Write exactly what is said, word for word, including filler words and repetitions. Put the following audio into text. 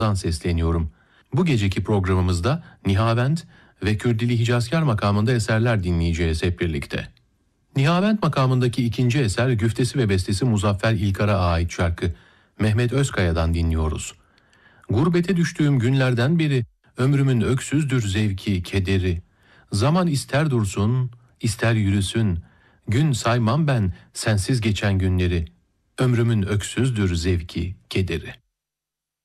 sesleniyorum. Bu geceki programımızda Nihavend ve Kürdili Hicazkar makamında eserler dinleyeceğiz hep birlikte. Nihavend makamındaki ikinci eser güftesi ve bestesi Muzaffer İlkar'a ait şarkı Mehmet Özkaya'dan dinliyoruz. Gurbete düştüğüm günlerden beri ömrümün öksüzdür zevki, kederi. Zaman ister dursun, ister yürüsün. Gün saymam ben sensiz geçen günleri. Ömrümün öksüzdür zevki, kederi.